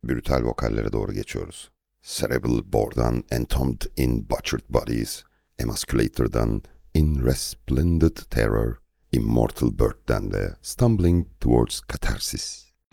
brutal vokallere doğru geçiyoruz. Cerebral Bore'dan Entombed in Butchered Bodies, Emasculator'dan In Resplendent Terror, Immortal Bird'den de Stumbling Towards Catharsis.